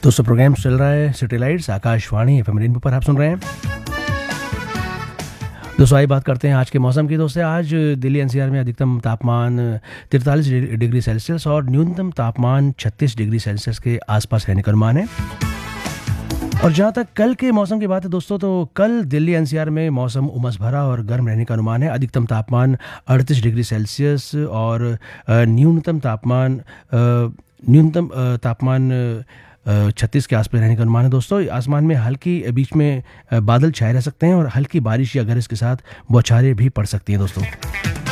दोस्तों प्रोग्राम चल रहा है city lights Akashvani FM rainbow पर, आप सुन रहे हैं। दोस्तों आइए बात करते हैं आज के मौसम की। दोस्तों आज दिल्ली एनसीआर में अधिकतम तापमान 43 डिग्री सेल्सियस और न्यूनतम तापमान 36 डिग्री सेल्सियस के आसपास रहने का अनुमान है। और जहाँ तक कल के मौसम की बात है दोस्तों, तो कल दिल्ली एनसीआर में मौसम उमस भरा और गर्म रहने का अनुमान है। अधिकतम तापमान 38 डिग्री सेल्सियस और न्यूनतम तापमान 36 के आसपास रहने का अनुमान है। दोस्तों आसमान में हल्की बीच में बादल छाए रह सकते हैं और हल्की बारिश या गरज के साथ बौछारें भी पड़ सकती हैं दोस्तों।